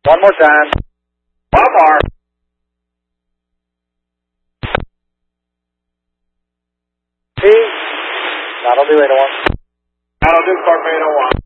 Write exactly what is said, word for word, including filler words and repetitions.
One more time. One more. P. That'll do eight oh one. That'll do Corp eight oh one.